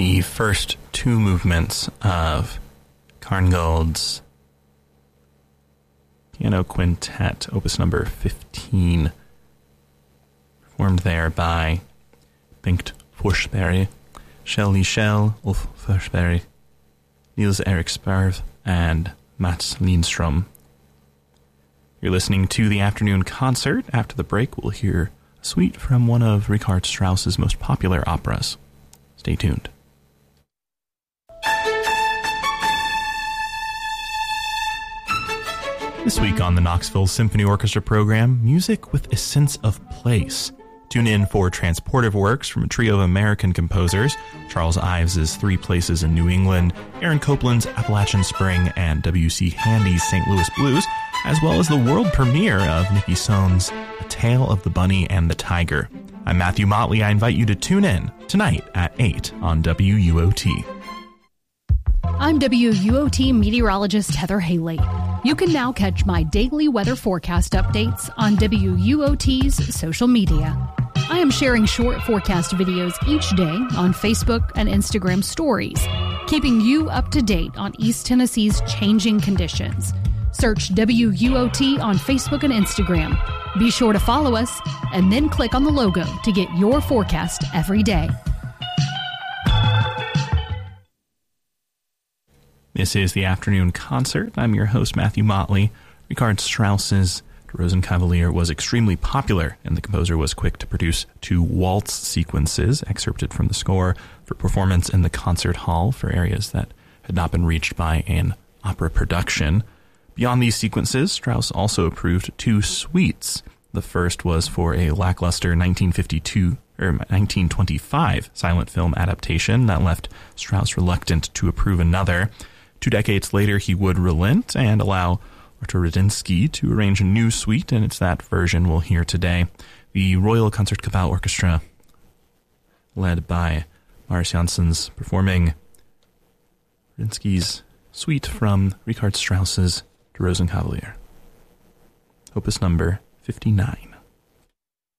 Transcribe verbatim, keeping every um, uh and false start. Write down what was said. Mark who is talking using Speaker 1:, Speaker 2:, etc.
Speaker 1: the first two movements of Carngold's Piano Quintet, opus number fifteen, performed there by Bengt Forsberg, Kjell Lichell, Ulf Forsberg, Niels Erik Sparv, and Mats Lindström. You're listening to the afternoon concert. After the break, we'll hear a suite from one of Richard Strauss's most popular operas. Stay tuned. This week on the Knoxville Symphony Orchestra program, music with a sense of place. Tune in for transportive works from a trio of American composers, Charles Ives' Three Places in New England, Aaron Copland's Appalachian Spring, and W C Handy's Saint Louis Blues, as well as the world premiere of Nikki Sohn's A Tale of the Bunny and the Tiger. I'm Matthew Motley. I invite you to tune in tonight at eight on W U O T.
Speaker 2: I'm W U O T meteorologist Heather Haley. You can now catch my daily weather forecast updates on W U O T's social media. I am sharing short forecast videos each day on Facebook and Instagram stories, keeping you up to date on East Tennessee's changing conditions. Search W U O T on Facebook and Instagram. Be sure to follow us and then click on the logo to get your forecast every day.
Speaker 1: This is the afternoon concert. I'm your host, Matthew Motley. Richard Strauss's Der Rosenkavalier was extremely popular, and the composer was quick to produce two waltz sequences excerpted from the score for performance in the concert hall for areas that had not been reached by an opera production. Beyond these sequences, Strauss also approved two suites. The first was for a lackluster nineteen fifty-two or nineteen twenty-five silent film adaptation that left Strauss reluctant to approve another. Two decades later, he would relent and allow Artur Radinsky to arrange a new suite, and it's that version we'll hear today. The Royal Concertgebouw Orchestra, led by Marius Janssens, performing Radinsky's suite from Richard Strauss's Der Rosenkavalier, opus number fifty-nine.